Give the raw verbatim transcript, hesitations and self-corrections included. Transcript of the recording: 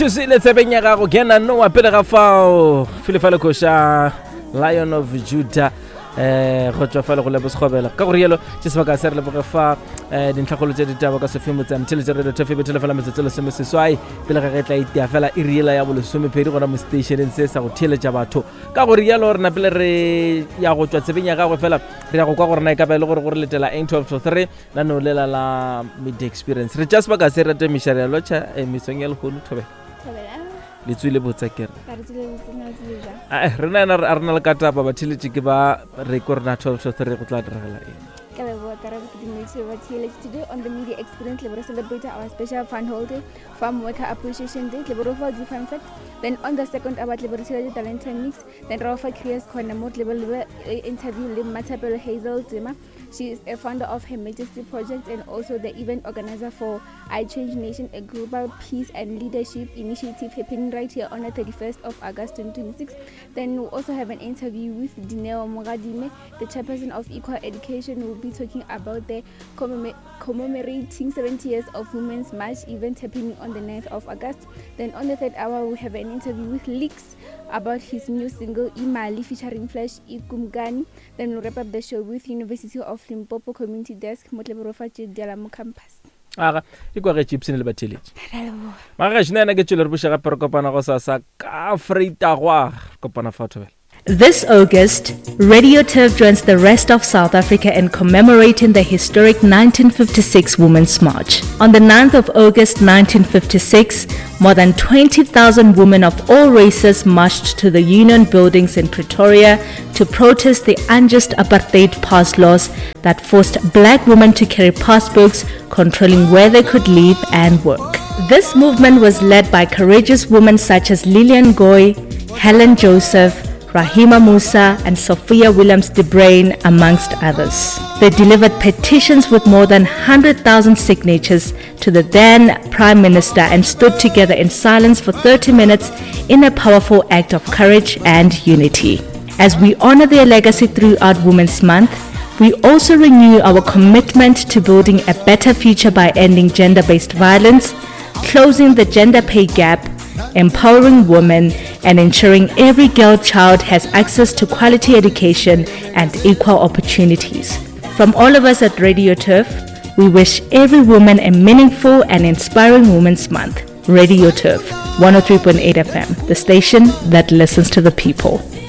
thusile tsebeng ya gago ke nna no apele ga fao Philifale Kosha Lion of Judah eh go tswa fa le go le bosgobela ka go rielo tse se ba ka sere le boge fa eh dintlhagolo tse di taba ka sefemo tsa mthele tse re tefebe telefona metsetse le seme seswai pele ga ge tla itia fela e riela ya bolesome phedi gona mo stationeng se sa go theletša batho ka go rielo re na pele re ya go tswa tsebeng ya gago fela re ya go kwa gore na e ka ba le gore gore letela eight twelve to three la no lela la mid experience re just ba ka sere te mishare lo cha emisong ya le go thobe le tswile botsa kere ka re tswile botsa ja a re na a rena le katapa ba thiletse ke ba re korna twelve to three go tla direla eng ka be bo tara ke dimetse ba thile today on the media experience le celebrate our special fund holiday farm worker appreciation day le bo for the fun fact then on the second about le bo thile talent mix then Rafa Creates corner mode le interview le Matapel Hazel Zima. She is a founder of Her Majesty Project and also the event organizer for I Change Nation, a global peace and leadership initiative happening right here on the thirty-first of August twenty twenty-six. Then we'll also have an interview with Dineo Mogadime, the chairperson of Equal Education. We'll be talking about the commem- commemorating seventy years of Women's March event happening on the ninth of August. Then on the third hour, we'll have an interview with Leaks about his new single Imali featuring Flash Ikumgani. Then we'll wrap up the show with University of Limpopo Community Desk Motleborofatshe Dialamo Campus. aga ikwa ge chipsine le batheletse maga ga shina ke tshole re busha ga perkopana go sa sa ka freita gwa kopana fa thobela. This August, Radio Turf joins the rest of South Africa in commemorating the historic nineteen fifty-six Women's March. On the ninth of August nineteen fifty-six, more than twenty thousand women of all races marched to the Union buildings in Pretoria to protest the unjust apartheid pass laws that forced black women to carry passbooks controlling where they could live and work. This movement was led by courageous women such as Lillian Goy, Helen Joseph, Rahima Musa and Sophia Williams-De Bruyn, amongst others. They delivered petitions with more than one hundred thousand signatures to the then Prime Minister and stood together in silence for thirty minutes in a powerful act of courage and unity. As we honor their legacy throughout Women's Month, we also renew our commitment to building a better future by ending gender-based violence, closing the gender pay gap, empowering women, and ensuring every girl child has access to quality education and equal opportunities. From all of us at Radio Turf, we wish every woman a meaningful and inspiring Women's Month. Radio Turf, one oh three point eight F M, the station that listens to the people.